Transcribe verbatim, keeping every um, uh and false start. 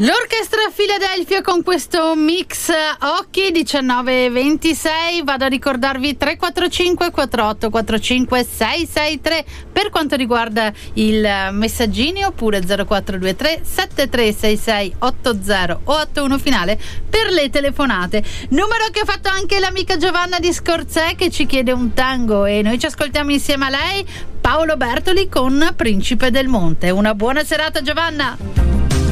L'Orchestra Philadelphia con questo mix Occhi diciannove e ventisei. Vado a ricordarvi tre quattro cinque quattro otto quattro cinque sei sei tre per quanto riguarda il messaggini, oppure zero quattro due tre sette tre sei sei otto zero o otto uno finale per le telefonate. Numero che ha fatto anche l'amica Giovanna di Scorzè, che ci chiede un tango e noi ci ascoltiamo insieme a lei, Paolo Bertoli con Principe del Monte. Una buona serata, Giovanna.